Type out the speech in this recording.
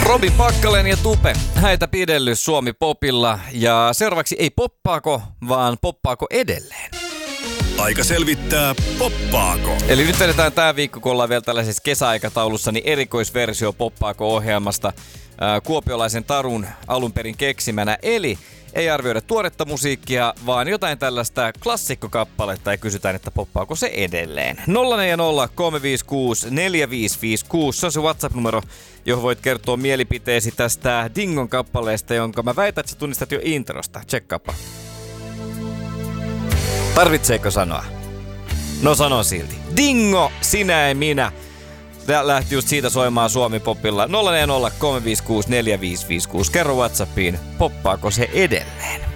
Robin Pakkalen ja Tupe, häitä pidellys Suomi Popilla. Ja seuraavaksi ei poppaako, vaan poppaako edelleen. Aika selvittää, poppaako. Eli nyt vedetään tää viikko, kun ollaan vielä tällaisessa kesäaikataulussa, niin erikoisversio poppaako-ohjelmasta kuopiolaisen Tarun alunperin keksimänä. Eli ei arvioida tuoretta musiikkia, vaan jotain tällaista klassikkokappaletta ja kysytään, että poppaako se edelleen. 040 356 4556, se on se WhatsApp-numero, johon voit kertoa mielipiteesi tästä Dingon kappaleesta, jonka mä väitän, että sä tunnistat jo introsta. Tsekkaapa. Tarvitseeko sanoa? No sanon silti. Dingo, sinä ja minä. Tää lähti just siitä soimaan Suomi Popilla. 040 356 4556. Kerro WhatsAppiin, poppaako se edelleen?